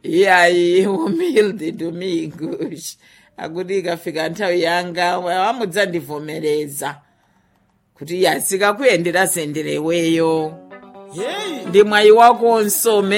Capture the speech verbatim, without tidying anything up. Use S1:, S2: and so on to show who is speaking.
S1: iyayi Humilde Domingos akuti ikafika nthawi yanga wamudzandivomereza kuti yasika kuyendera sendere iweyo
S2: Hey!
S1: ndi mwayi wakonso